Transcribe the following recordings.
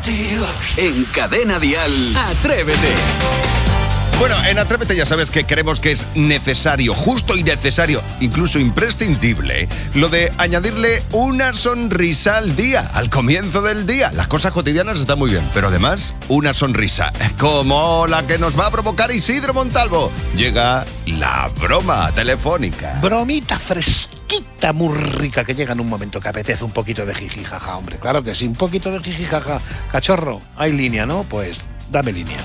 contigo. En Cadena Dial, Atrévete. Bueno, en Atrévete ya sabes que creemos que es necesario, justo y necesario, incluso imprescindible, lo de añadirle una sonrisa al día, al comienzo del día. Las cosas cotidianas están muy bien, pero además una sonrisa, como la que nos va a provocar Isidro Montalvo. Llega la broma telefónica. Bromita fresquita, muy rica, que llega en un momento que apetece un poquito de jijijaja, hombre. Claro que sí, un poquito de jijijaja. Cachorro, hay línea, ¿no? Pues dame línea.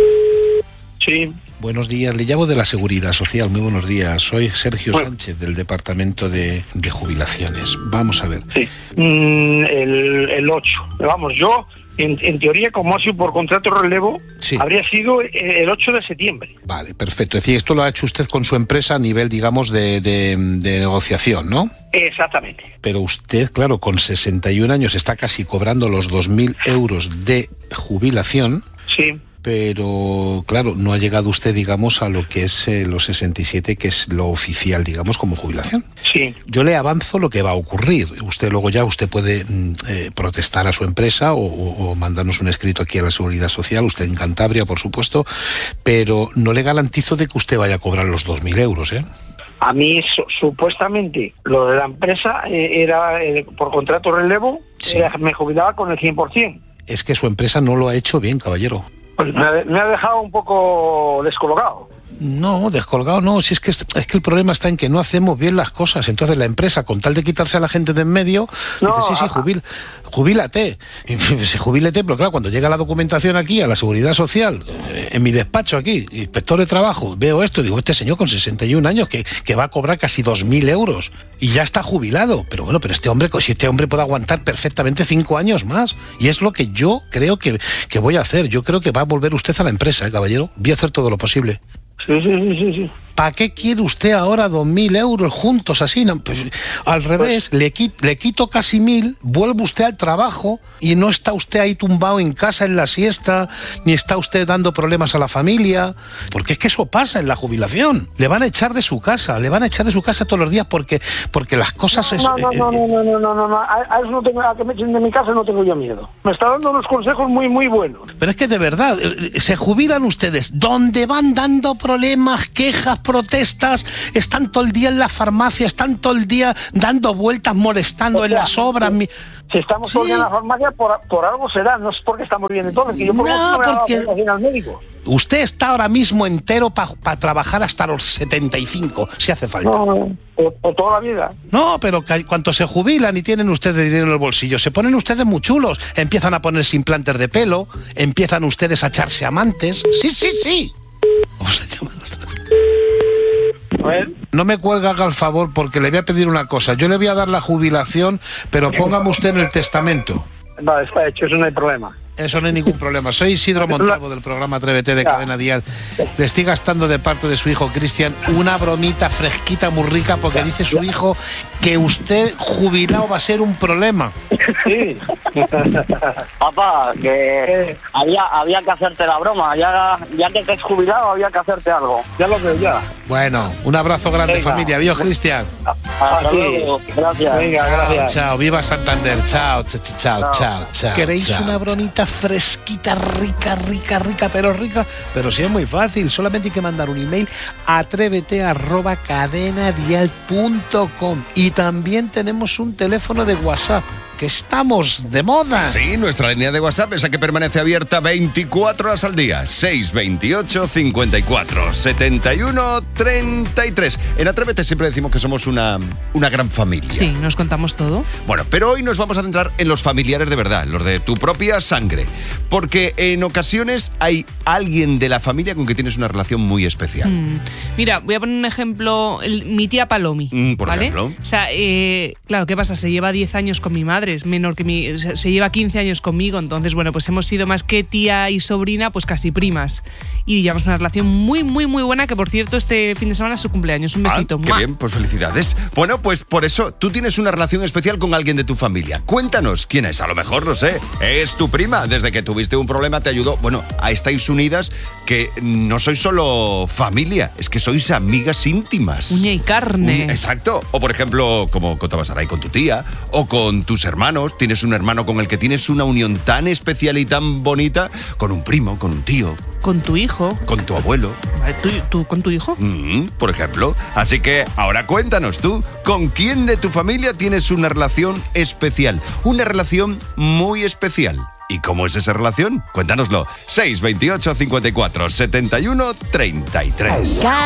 Sí. Buenos días, le llamo de la Seguridad Social, muy buenos días. Soy Sergio Sánchez, del Departamento de Jubilaciones. Vamos a ver. Sí, el 8. Vamos, yo, en teoría, como ha sido por contrato relevo, sí, habría sido el 8 de septiembre. Vale, perfecto. Es decir, esto lo ha hecho usted con su empresa a nivel, digamos, de negociación, ¿no? Exactamente. Pero usted, claro, con 61 años está casi cobrando los 2.000 euros de jubilación. Sí. Pero, claro, no ha llegado usted, digamos, a lo que es los 67, que es lo oficial, digamos, como jubilación. Sí. Yo le avanzo lo que va a ocurrir. Usted puede protestar a su empresa o mandarnos un escrito aquí a la Seguridad Social, usted en Cantabria, por supuesto, pero no le garantizo de que usted vaya a cobrar los 2.000 euros, ¿eh? A mí, supuestamente, lo de la empresa era por contrato relevo, sí, me jubilaba con el 100%. Es que su empresa no lo ha hecho bien, caballero. Pues me ha dejado un poco descolgado. No, descolgado no, si es que el problema está en que no hacemos bien las cosas. Entonces la empresa, con tal de quitarse a la gente de en medio, dice, sí, jubílate. Se jubílate, pero claro, cuando llega la documentación aquí a la Seguridad Social, en mi despacho aquí, inspector de trabajo, veo esto, digo, este señor con 61 años que va a cobrar casi 2.000 euros y ya está jubilado. Pero bueno, si este hombre puede aguantar perfectamente 5 años más, y es lo que yo creo que voy a hacer. Yo creo que va a volver usted a la empresa, caballero. Voy a hacer todo lo posible. Sí. ¿Para qué quiere usted ahora 2.000 euros juntos así? No, pues, al revés, le quito casi 1.000, vuelve usted al trabajo y no está usted ahí tumbado en casa en la siesta, ni está usted dando problemas a la familia, porque es que eso pasa en la jubilación. Le van a echar de su casa todos los días porque las cosas... No. A eso no tengo, a que me echen de mi casa no tengo yo miedo. Me está dando unos consejos muy, muy buenos. Pero es que de verdad, se jubilan ustedes donde van dando problemas, quejas, protestas, están todo el día en la farmacia, están todo el día dando vueltas, molestando en las obras. Si estamos todo el día en la farmacia, por algo será, no es porque estamos bien entonces, que yo por no me al médico. Usted está ahora mismo entero para trabajar hasta los 75, si hace falta. No, por toda la vida. No, pero cuando se jubilan y tienen ustedes dinero en el bolsillo, se ponen ustedes muy chulos, empiezan a ponerse implantes de pelo, empiezan ustedes a echarse amantes. Sí. Vamos a llamar otra vez. No me cuelga, haga el favor, porque le voy a pedir una cosa. Yo le voy a dar la jubilación, pero póngame usted en el testamento. Vale, está hecho, eso no hay problema. Eso no hay ningún problema. Soy Isidro Montalvo del programa Atrévete de Cadena Dial. Le estoy gastando de parte de su hijo Cristian una bromita fresquita muy rica porque dice su hijo que usted jubilado va a ser un problema. Sí. Papá, que había que hacerte la broma. Ya que te has jubilado, había que hacerte algo. Ya lo veo ya. Bueno, un abrazo grande, venga, familia. Adiós, Cristian. Hasta luego. Gracias. Venga, gracias. Chao, viva Santander. Chao. ¿Queréis una bromita fresquita, rica, pero sí es muy fácil, solamente hay que mandar un email a atrévete@cadenadial.com y también tenemos un teléfono de WhatsApp, que estamos de moda. Sí, nuestra línea de WhatsApp, esa que permanece abierta 24 horas al día, 628 54 71 33. En Atrévete siempre decimos que somos una gran familia. Sí, nos contamos todo. Bueno, pero hoy nos vamos a centrar en los familiares de verdad, los de tu propia sangre, porque en ocasiones hay alguien de la familia con que tienes una relación muy especial. Mira, voy a poner un ejemplo, mi tía Palomi, por ¿vale? ejemplo. O sea, claro, ¿qué pasa? Se lleva 10 años con mi madre, es menor que se lleva 15 años conmigo, entonces, bueno, pues hemos sido más que tía y sobrina, pues casi primas. Y llevamos una relación muy, muy, muy buena, que por cierto, este fin de semana es su cumpleaños. Un besito. Qué bien, pues felicidades. Bueno, pues por eso tú tienes una relación especial con alguien de tu familia. Cuéntanos quién es, a lo mejor, no sé, es tu prima, desde que tuviste un problema te ayudó. Bueno, estáis unidas, que no sois solo familia, es que sois amigas íntimas. Uña y carne. Exacto. O por ejemplo, como contabas ahora, con tu tía, o con tus hermanos. hermanos, tienes un hermano con el que tienes una unión tan especial y tan bonita, con un primo, con un tío. Con tu hijo. Con tu abuelo. ¿Tú con tu hijo? Por ejemplo. Así que ahora cuéntanos tú, ¿con quién de tu familia tienes una relación especial? Una relación muy especial. ¿Y cómo es esa relación? Cuéntanoslo. 628 54 71 33.